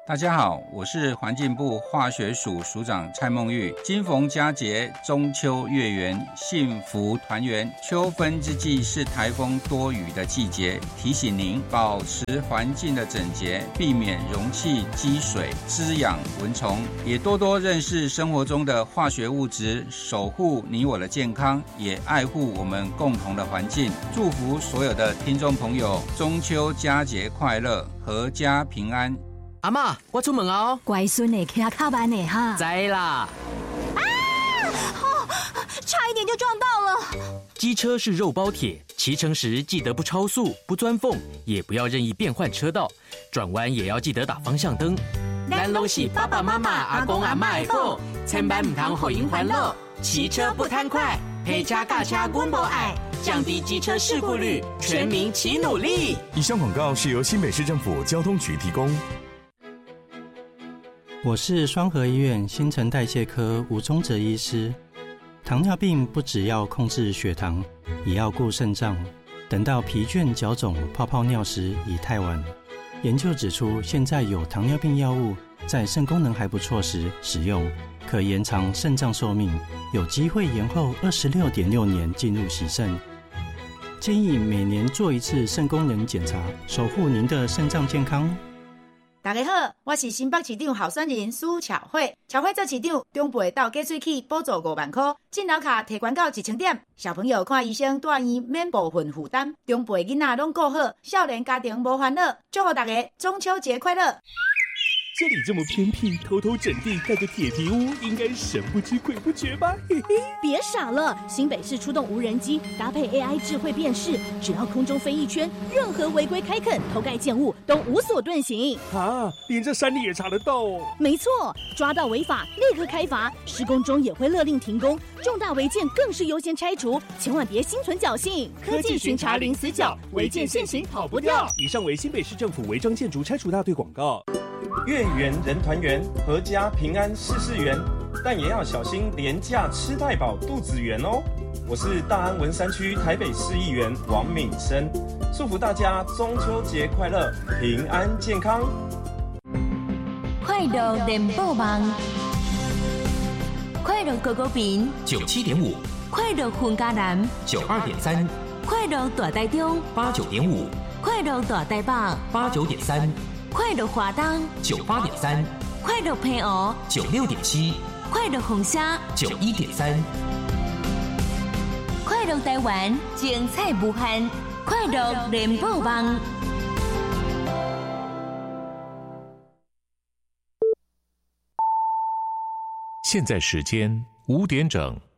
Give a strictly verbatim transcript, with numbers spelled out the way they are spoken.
大家好，我是环境部化学署署长蔡孟玉。今逢佳节，中秋月圆，幸福团圆。秋分之际是台风多雨的季节，提醒您保持环境的整洁，避免容器积水，滋养蚊虫，也多多认识生活中的化学物质，守护你我的健康，也爱护我们共同的环境。祝福所有的听众朋友中秋佳节快乐，阖家平安。 阿嬷，我出门哦。 乖孙的骑较慢的哈。 知啦。 啊！哦，差一点就撞到了。 机车是肉包铁，骑乘时记得不超速、不钻缝，也不要任意变换车道，转弯也要记得打方向灯。咱拢是爸爸妈妈、阿公阿嬷的宝，千万唔通互因烦恼。骑车不贪快，陪车驾车阮无爱，降低机车事故率，全民齐努力。 以上广告是由新北市政府交通局提供。 我是双和医院新陈代谢科吴宗哲医师。糖尿病不只要控制血糖，也要顾肾脏。等到疲倦、脚肿、泡泡尿时已太晚。研究指出，现在有糖尿病药物在肾功能还不错时使用，可延长肾脏寿命，有机会延后二十六点六年进入洗肾。建议每年做一次肾功能检查，守护您的肾脏健康。 大家好，我是新北市长候选人苏巧慧。巧慧做市长，中部到加水器补助五万块，进脑卡提悬到一千点。小朋友看医生住院免部分负担，中部的囡仔拢顾好，少年家庭无烦恼。祝福大家中秋节快乐！ 这里这么偏僻，偷偷整地盖个铁皮屋，应该神不知鬼不觉吧？嘿嘿， 别傻了，新北市出动无人机，搭配 A I 智慧辨识，只要空中飞一圈，任何违规开垦、偷盖建物都无所遁形。 啊，连这山里也查得到哦？ 没错，抓到违法立刻开罚，施工中也会勒令停工，重大违建更是优先拆除，千万别心存侥幸。科技巡查零死角，违建现行跑不掉。 以上为新北市政府违章建筑拆除大队广告。 月圆人团圆，阖家平安事事圆，但也要小心廉价吃太饱肚子圆哦。我是大安文山区台北市议员王敏生，祝福大家中秋节快乐，平安健康。 快乐联播网，快乐狗狗饼九七点五， 快乐混家南九二点三， 快乐大台中八九点五， 快乐大台北八九点三。 快乐华东九八点三， 快乐平湖九六点七， 快乐红虾九一点三， 快乐台湾精彩无限，快乐联播网。 现在时间五点整。